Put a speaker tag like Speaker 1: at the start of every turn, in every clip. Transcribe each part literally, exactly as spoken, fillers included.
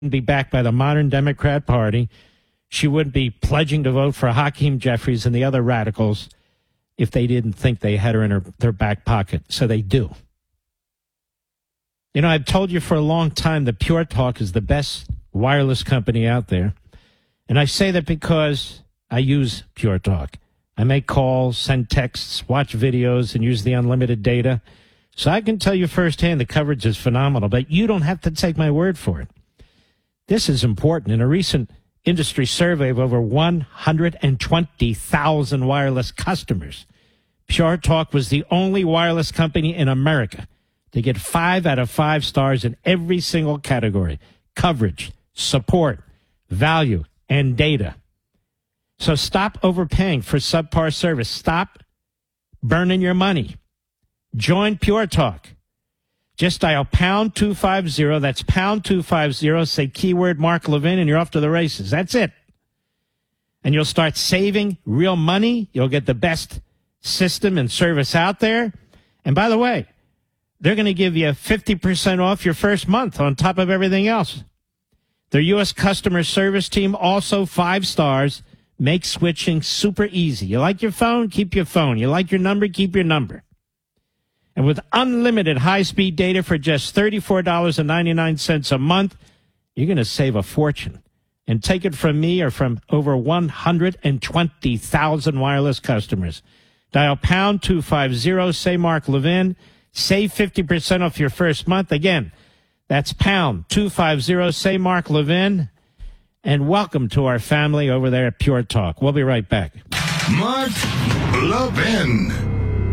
Speaker 1: be backed by the modern Democrat Party. She wouldn't be pledging to vote for Hakeem Jeffries and the other radicals if they didn't think they had her in her, their back pocket. So they do. You know, I've told you for a long time that Pure Talk is the best wireless company out there. And I say that because I use Pure Talk. I make calls, send texts, watch videos, and use the unlimited data. So I can tell you firsthand the coverage is phenomenal, but you don't have to take my word for it. This is important. In a recent industry survey of over one hundred twenty thousand wireless customers, Pure Talk was the only wireless company in America to get five out of five stars in every single category: coverage, support, value, and data. So stop overpaying for subpar service. Stop burning your money. Join Pure Talk. Just dial pound two fifty. That's pound two fifty. Say keyword Mark Levin, and you're off to the races. That's it. And you'll start saving real money. You'll get the best system and service out there. And by the way, they're going to give you fifty percent off your first month on top of everything else. Their U S customer service team, also five stars, makes switching super easy. You like your phone? Keep your phone. You like your number? Keep your number. And with unlimited high-speed data for just thirty-four dollars and ninety-nine cents a month, you're going to save a fortune. And take it from me or from over one hundred twenty thousand wireless customers. Dial pound two fifty, say Mark Levin, save fifty percent off your first month. Again, that's pound two fifty, say Mark Levin, and welcome to our family over there at Pure Talk. We'll be right back.
Speaker 2: Mark Levin.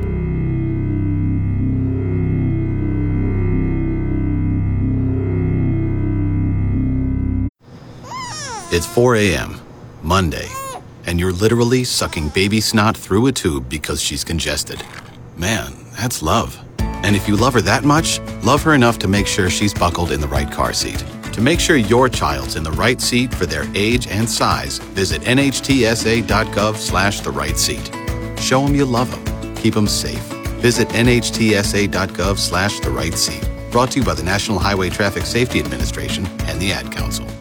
Speaker 3: It's four a.m., Monday, and you're literally sucking baby snot through a tube because she's congested. Man, that's love. And if you love her that much, love her enough to make sure she's buckled in the right car seat. To make sure your child's in the right seat for their age and size, visit nhtsa.gov slash the right seat. Show them you love them. Keep them safe. Visit nhtsa.gov slash the right seat. Brought to you by the National Highway Traffic Safety Administration and the Ad Council.